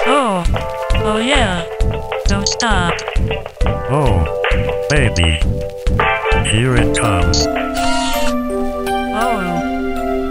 Oh, oh yeah. Don't stop. Oh, baby. Here it comes.